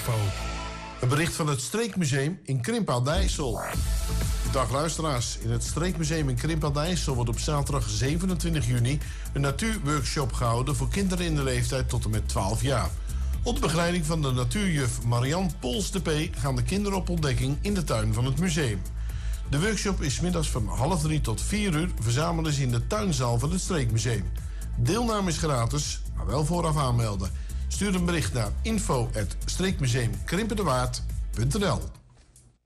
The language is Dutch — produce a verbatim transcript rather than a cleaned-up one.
info. Een bericht van het Streekmuseum in Krimp aan de IJssel. Dag luisteraars. In het Streekmuseum in Krimp aan de IJssel wordt op zaterdag zevenentwintig juni een natuurworkshop gehouden voor kinderen in de leeftijd tot en met twaalf jaar. Onder begeleiding van de natuurjuf Marianne Pols de P gaan de kinderen op ontdekking in de tuin van het museum. De workshop is 's middags van half drie tot vier uur. Verzamelen ze in de tuinzaal van het Streekmuseum. Deelname is gratis, maar wel vooraf aanmelden. Stuur een bericht naar info at streekmuseum krimpendewaard punt n l.